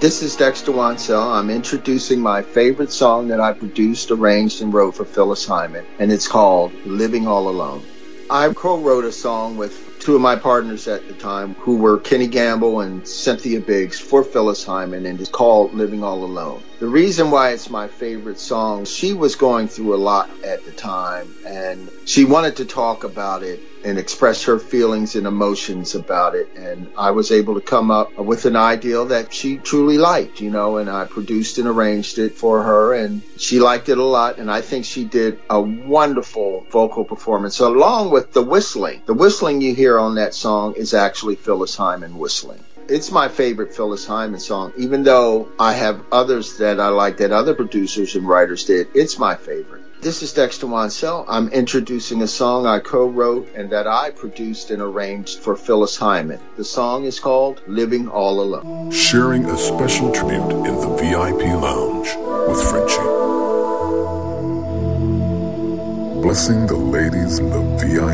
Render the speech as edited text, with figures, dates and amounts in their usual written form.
This is Dexter Wansell. I'm introducing my favorite song that I produced, arranged, and wrote for Phyllis Hyman, and it's called Living All Alone. I co-wrote a song with two of my partners at the time, who were Kenny Gamble and Cynthia Biggs, for Phyllis Hyman, and it's called Living All Alone. The reason why it's my favorite song, she was going through a lot at the time, and she wanted to talk about it and express her feelings and emotions about it. And I was able to come up with an ideal that she truly liked, and I produced and arranged it for her, and she liked it a lot. And I think she did a wonderful vocal performance, along with the whistling. The whistling you hear on that song is actually Phyllis Hyman whistling. It's my favorite Phyllis Hyman song, even though I have others that I like that other producers and writers did. It's my favorite. This is Dexter Wansell. I'm introducing a song I co-wrote and that I produced and arranged for Phyllis Hyman. The song is called Living All Alone. Sharing a special tribute in the VIP Lounge with Frenchie. Blessing the ladies in the VIP